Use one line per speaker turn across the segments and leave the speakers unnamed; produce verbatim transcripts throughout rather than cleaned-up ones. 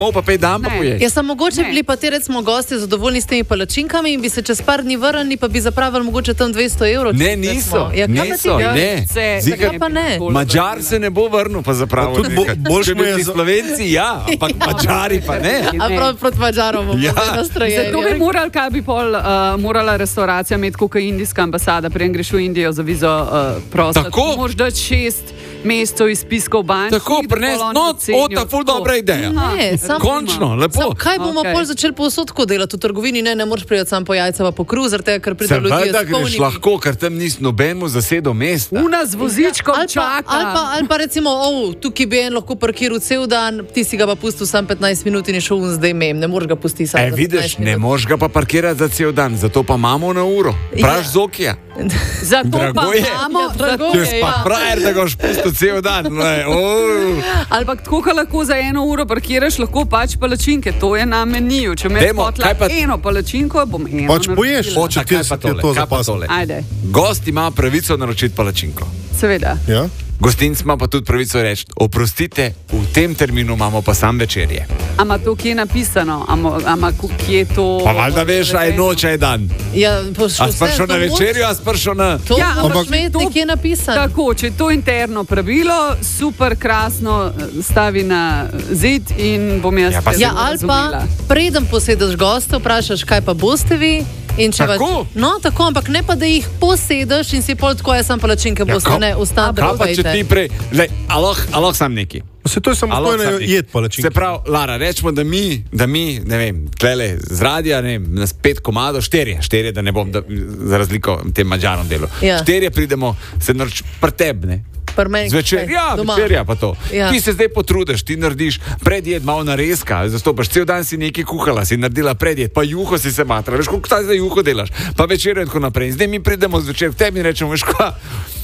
O, pa pej dan pa poješ.
Ja, samo mogoče bili pa ti recimo gosti zadovoljni s temi palačinkami in bi se čez par dni vrnili, pa bi zapravili mogoče tam dvesto evrov.
Ne, niso,
ja,
niso, ne.
Zakaj pa ne?
Mađar se ne bo vrnil, pa zapravil nekaj. Če bi ti Slovenci, ja, ampak Mađari pa ne.
A prav proti Mađarom bomo
Ja.
nastrojeni.
Zato bi morali, kaj bi pol uh, morala restauracija imeti, kot je indijska ambasada, preden greš v Indijo za vizo uh, prositi.
Tako.
Moraš dati šest mesecev izpiskov bančnih.
Tako, prines, no, o, ta ful dobra ideja.
Ne, sam-
Končno, lepo.
Sam, kaj bomo
Okej.
pol začeli povsodko delati v trgovini? Ne, ne moreš priti sam po jajca pa po kruh, zaradi tega, ker pride ljudje
Seveda
s
greš
polnimi.
lahko, ker tam nisi nobenemu zasedel mesta.
Una z vozičkom
ali pa,
čaka.
ali, pa, ali pa recimo, oh, tukaj bi en lahko parkiral cel dan, ti si ga pa pustil sam petnajst minut in je šel un zdaj mem, ne moreš ga pustiti sam.
E,
za
vidiš,
petnajst
ne
minut.
moreš ga pa parkirati za cel dan, zato pa imamo na uro. Praš Zokija.
Zato
Drago
pa
je.
imamo,
Ja, drago
zato-
je.
Če si pa
ja.
frajer, da ga boš pustil cel dan. Ne, oh.
Ali pa tako, kot lahko za eno uro parkiraš, lahko pač palačinke, to je na meniju. Če me
Dajmo,
spotla
kaj pa-
eno palačinko, bom eno.
Pač poješ,
naredila.
če
Kaj
ti
pa
se ti je
tole,
to
kaj pa
zapasilo.
tole?
Ajde,
Gost ima pravico naročiti palačinko.
seveda.
Ja?
Gostinc ima pa tudi pravico reči, oprostite, v tem terminu imamo pa sam večerje.
Ama to kje je napisano? Ama, ama kje je to?
Pa valjda veš, a je noč, a je dan.
Ja, pa še
A si
vse,
prišel na
to moraš-
večerjo, a si prišel na...
To
Ja,
moraš
ampak
imeti
to-
nekje napisano.
Tako, če je to interno pravilo, super, krasno, stavi na zid in bom jaz
Ja, pa
te
se-
Ja,
zelo
ali pa
razumela.
preden posedeš goste, vprašaš, kaj pa boste vi. In če
Tako?
Pač, no, tako, ampak ne pa, da jih posedeš in si pol tako, jaz sem palačinke
Ja,
boste,
ka-
ne, ustavite.
Kaj pa če ti prej... Lej, aloh, aloh sam neki.
Se to je samo
Aloh,
spojno
sam neki.
jed palačinke.
Se pravi, Lara, rečemo, da mi, da mi, ne vem, tlele z radija, ne vem, nas pet komadov, štirje, štirje, da ne bom, da, za razliko tem Mađarom delu.
Ja.
Štirje pridemo, se naroč pretebne. Zvečer, ja, večerja pa to.
Ja.
Ti se zdaj potrudiš, ti narediš predjed, malo narezka, zastopaš cel dan si nekaj kuhala, si naredila predjed, pa juho si se matra, veš, koliko ta zdaj juho delaš, pa večerjo in tako naprej. In zdaj mi pridemo zvečer k tebi in rečemo, veš kva,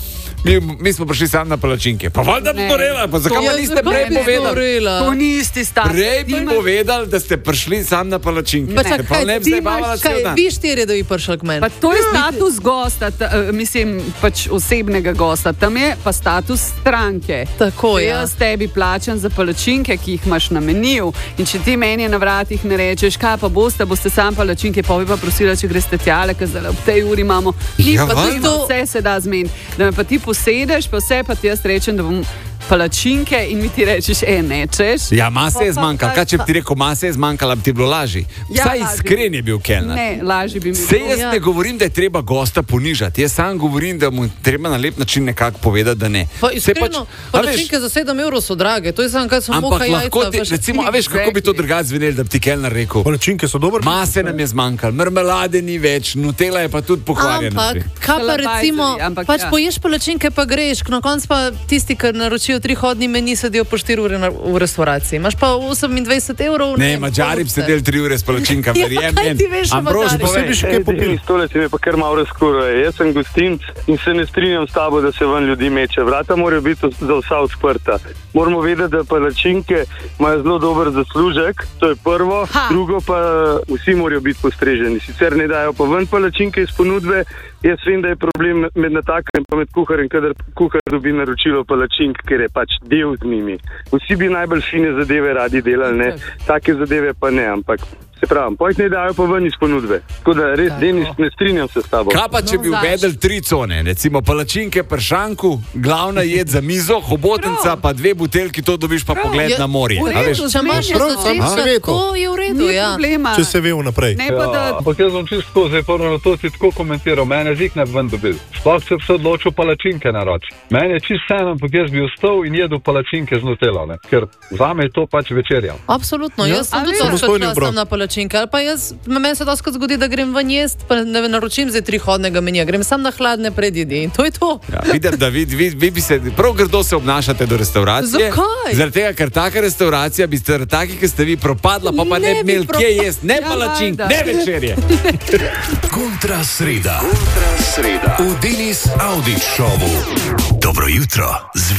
mi, mi smo prišli sam na palačinke. Pa valjda bi
Ne.
to rela, pa zakaj
Ja,
pa niste
zakaj
prej
bi
povedali?
storila?
To ni isti stav.
Prej bi povedali, da ste prišli sam na palačinke.
Pa
Ste
čakaj,
pa ne bi
ti
zdaj
imaš
bavala
kaj,
cel dan.
vi štirje, da bi prišel k meni.
Pa to je status gosta, ta, eh, mislim, pač osebnega gosta. Tam je pa status stranke.
Tako
Če
je.
jaz tebi plačam za palačinke, ki jih imaš na meniju, in če ti meni na vratih ne rečeš, kaj pa boste, boste sam palačinke, pa bi pa prosila, če greste tjale, ker zdaj ob tej uri imamo. Ni
Ja,
pa
valjda.
to, vse se da zmeniti. Da me pa ti posedeš, pa vse pa ti jaz rečem, da bom palačinke in mi ti rečeš, e, nečeš.
Ja, mase je
Pa- pa-
zmanjkalo. Kaj če bi ti rekel, mase je zmanjkalo, bi ti bilo lažje?
Ja,
Vsaj
lažje.
iskren je bil Kelner.
Ne, lažje bi mi
Sej
bilo.
jaz
Ja.
ne govorim, da je treba gosta ponižati. Jaz sam govorim, da mu je treba na lep način nekako povedati, da ne.
Pa
Saj
iskreno,
a veš,
palačinke za sedem evrov so drage, to je samo kaj samo moka
ampak lahko
jajca.
ti,
veš.
recimo, a veš, kako bi to drugače zvenelo, da bi ti Kelner rekel.
Palačinke so dobre.
Mase nam je zmanjkalo, marmelade ni več, Nutella je pa tudi pokvarjena.
Ampak, kaj pa recimo,
Ampak,
pač
ja.
poješ palačinke, pa greš, na koncu pa tisti, ki naročijo tri hodni meni, sedijo po štiri ure na, v restavraciji. Imaš pa osemindvajset evrov.
Ne,
vem,
Mađari bi
koliko ste.
sedeli tri ure s palačinkami,
Ja,
verjemi.
kaj ti veš o
Ambrož,
Mađarih?
povej.
Sebi še kaj popil.
Edini stolec je pa kar malo razkuruje. Jaz sem gostinc in se ne strinjam s tabo, da se ven ljudi meče. Vrata morajo biti za vsa odprta. Moramo vedeti, da palačinke imajo zelo dober zaslužek, to je prvo.
Ha.
Drugo pa vsi morajo biti postreženi. Sicer ne dajo pa ven palačinke iz ponudbe. Jaz vem, da je problem med natakarjem in med kuharjem, kadar kuhar dobi naročilo palačink, ker je pač del z njimi. Vsi bi najbolj fine zadeve radi delali, ne? Take zadeve pa ne, ampak se pravi, pojď ne dajo pa ven iz ponudbe. Tako da res, Denis, ne strinjam se s tabo.
Kaj pa, če
No,
bi
znaš.
uvedli tri cone, recimo palačinke, pršanku, glavna jed za mizo, hobotnica, pa dve buteljki, to dobiš pa pogled
Ja,
na morje.
v
A veš?
redu,
Če imaš
Prav,
za
sam
cesta,
se ve to.
tako je v redu,
Ni
ja.
problema.
Če se ve vnaprej.
Ne pa da.
Ja, ampak jaz bom čisto zdaj prvo na to ti tako komentiral, mene zik ne bi ven dobil. Sploh če bi se odločil palačinke naroči. Meni je čisto vseeno, ampak jaz bi ostal in jedel palačinke z Nutello, ne? Ker zame je to pač večerja.
Absolutno,
Ja.
jaz sem
A
tudi
veš?
toliko
Samostojni
časa
obrok.
na palačinke. Ali pa jaz, meni se doskrat zgodi, da grem ven jest, pa ne naročim zdaj tri hodnega menija, grem sam na hladne predjedi in to je to.
Ja, vidim, da vi, vi, vi bi se prav grdo se obnašate do restauracije.
Zakaj?
Zaradi tega, ker taka restauracija bi ste taki, ki ste vi propadla, pa pa ne,
Ne
ne
bi
bi imeli
propadla.
kje jesti, ne
Ja,
palačink,
valjda.
ne večerje.
Kontra sreda. Kontra sreda. V Denis Audić šovu. Dobro jutro.